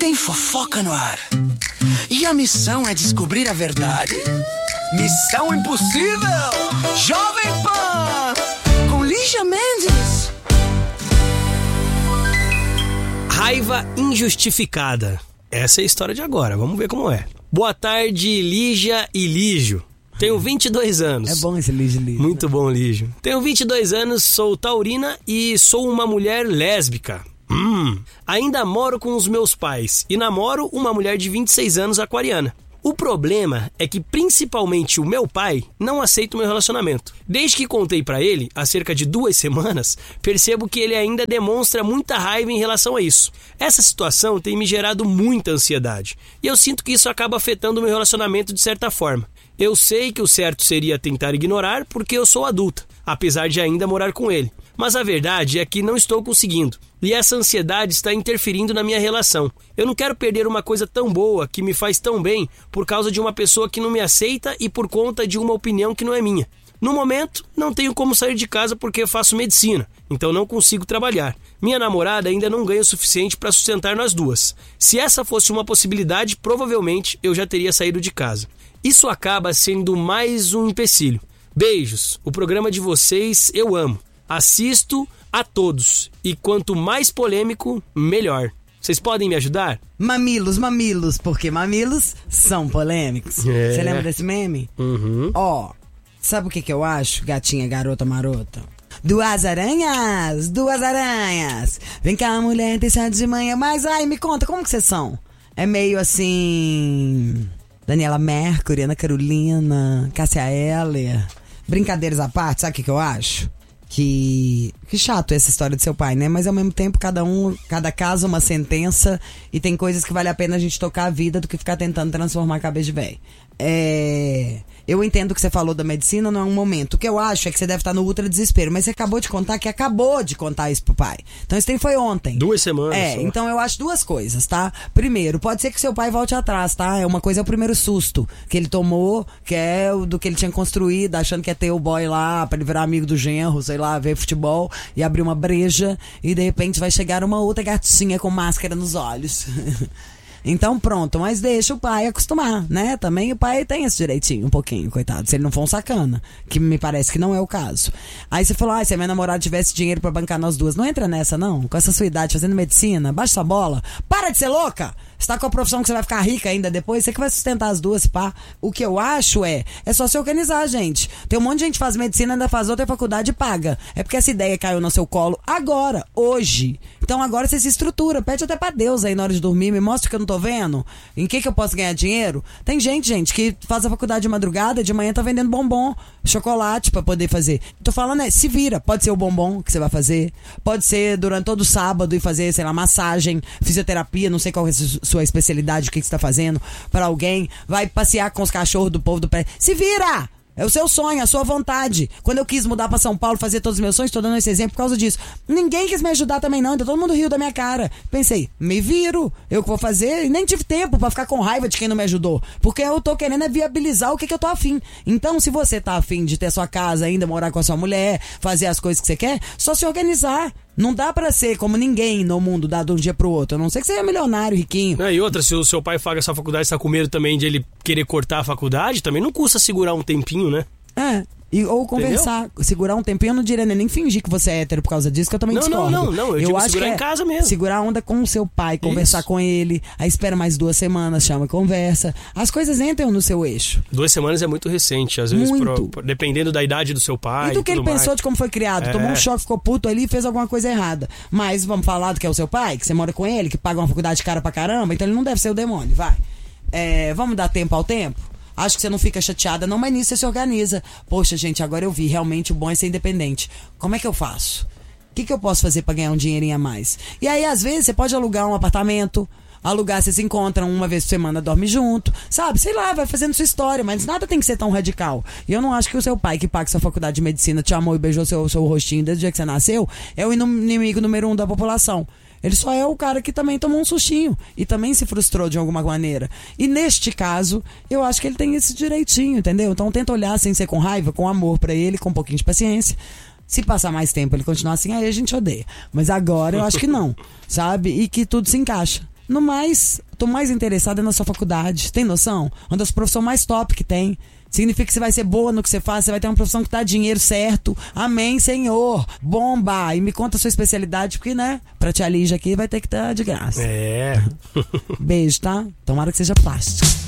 Tem fofoca no ar. E a missão é descobrir a verdade. Missão Impossível, Jovem Pan, com Lígia Mendes. Raiva injustificada. Essa é a história de agora, vamos ver como é. Boa tarde, Lígia e Lígio. Tenho 22 anos. É bom esse Lígio. Muito bom, Lígio. Tenho 22 anos, sou taurina e sou uma mulher lésbica. Ainda moro com os meus pais e namoro uma mulher de 26 anos aquariana. O problema é que principalmente o meu pai não aceita o meu relacionamento. Desde que contei pra ele, há cerca de 2 semanas, percebo que ele ainda demonstra muita raiva em relação a isso. Essa situação tem me gerado muita ansiedade e eu sinto que isso acaba afetando o meu relacionamento de certa forma. Eu sei que o certo seria tentar ignorar porque eu sou adulta, apesar de ainda morar com ele. Mas a verdade é que não estou conseguindo. E essa ansiedade está interferindo na minha relação. Eu não quero perder uma coisa tão boa, que me faz tão bem, por causa de uma pessoa que não me aceita e por conta de uma opinião que não é minha. No momento, não tenho como sair de casa porque faço medicina, então não consigo trabalhar. Minha namorada ainda não ganha o suficiente para sustentar nós duas. Se essa fosse uma possibilidade, provavelmente eu já teria saído de casa. Isso acaba sendo mais um empecilho. Beijos, o programa de vocês eu amo. Assisto a todos. E quanto mais polêmico, melhor. Vocês podem me ajudar? Mamilos, porque mamilos são polêmicos. Você lembra desse meme? Ó, sabe o que eu acho, gatinha, garota, marota? Duas aranhas. Vem cá, mulher, tem 7 de manhã. Mas, me conta, como que vocês são? É meio assim... Daniela Mercury, Ana Carolina, Cássia Eller. Brincadeiras à parte, sabe o que eu acho? Que chato essa história do seu pai, né? Mas ao mesmo tempo, cada caso é uma sentença e tem coisas que vale a pena a gente tocar a vida do que ficar tentando transformar a cabeça de velho. Eu entendo que você falou da medicina, não é um momento. O que eu acho é que você deve estar no ultra desespero, mas você acabou de contar isso pro pai. Então esse tempo foi ontem. 2 semanas. Então eu acho 2 coisas, tá? Primeiro, pode ser que seu pai volte atrás, tá? Uma coisa é o primeiro susto que ele tomou, que é do que ele tinha construído, achando que ia ter o boy lá pra ele virar amigo do genro, sei lá, ver futebol e abrir uma breja e de repente vai chegar uma outra gatinha com máscara nos olhos. Então pronto, mas deixa o pai acostumar, né? Também o pai tem esse direitinho, um pouquinho, coitado, se ele não for um sacana, que me parece que não é o caso. Aí você falou, se a minha namorada tivesse dinheiro pra bancar nós duas, não entra nessa não, com essa sua idade, fazendo medicina, baixa essa bola, para de ser louca! Você tá com a profissão que você vai ficar rica ainda depois, você que vai sustentar as duas, pá. O que eu acho é só se organizar, gente. Tem um monte de gente que faz medicina, ainda faz outra faculdade e paga. É porque essa ideia caiu no seu colo agora, hoje. Então agora você se estrutura, pede até pra Deus aí na hora de dormir, me mostra que eu não tô vendo, em que eu posso ganhar dinheiro. Tem gente, que faz a faculdade de madrugada, de manhã tá vendendo bombom, chocolate pra poder fazer. Tô falando, se vira, pode ser o bombom que você vai fazer, pode ser durante todo o sábado e fazer, sei lá, massagem, fisioterapia, não sei qual é a sua especialidade, o que você tá fazendo pra alguém, vai passear com os cachorros do povo do pé, se vira! É o seu sonho, a sua vontade. Quando eu quis mudar pra São Paulo, fazer todos os meus sonhos, tô dando esse exemplo por causa disso. Ninguém quis me ajudar também não, então todo mundo riu da minha cara. Pensei, me viro, eu que vou fazer, e nem tive tempo pra ficar com raiva de quem não me ajudou. Porque eu tô querendo viabilizar o que eu tô afim. Então, se você tá afim de ter sua casa ainda, morar com a sua mulher, fazer as coisas que você quer, só se organizar. Não dá pra ser como ninguém no mundo, dá de um dia pro outro. A não ser que você é milionário, riquinho. E outra, se o seu pai paga essa faculdade, você tá com medo também de ele querer cortar a faculdade, também não custa segurar um tempinho, né? Ou conversar, segurar um tempinho, eu não diria nem fingir que você é hétero por causa disso, que eu também discordo. Não, eu digo acho segurar em casa mesmo. Segurar a onda com o seu pai, conversar com ele, aí espera mais 2 semanas, chama e conversa. As coisas entram no seu eixo. 2 semanas é muito recente, às vezes, dependendo da idade do seu pai. E do que ele pensou de como foi criado, tomou um choque, ficou puto ali e fez alguma coisa errada. Mas vamos falar do que é o seu pai, que você mora com ele, que paga uma faculdade cara pra caramba, então ele não deve ser o demônio, vai. Vamos dar tempo ao tempo? Acho que você não fica chateada, não, mas nisso você se organiza. Poxa, gente, agora eu vi, realmente o bom é ser independente. Como é que eu faço? O que eu posso fazer pra ganhar um dinheirinho a mais? E aí, às vezes, você pode alugar um apartamento, vocês se encontram uma vez por semana, dorme junto, sabe? Sei lá, vai fazendo sua história, mas nada tem que ser tão radical. E eu não acho que o seu pai, que paga sua faculdade de medicina, te amou e beijou seu rostinho desde o dia que você nasceu, é o inimigo número 1 da população. Ele só é o cara que também tomou um sustinho e também se frustrou de alguma maneira. E neste caso, eu acho que ele tem esse direitinho, entendeu? Então tenta olhar sem ser com raiva, com amor pra ele, com um pouquinho de paciência. Se passar mais tempo ele continuar assim, aí a gente odeia. Mas agora eu acho que não, sabe? E que tudo se encaixa. No mais, tô mais interessada na sua faculdade. Tem noção? Uma das profissões mais top que tem. Significa que você vai ser boa no que você faz, você vai ter uma profissão que dá dinheiro certo. Amém, Senhor. Bomba! E me conta a sua especialidade, porque, né, pra tia Lígia aqui vai ter que estar de graça. É. Beijo, tá? Tomara que seja plástico.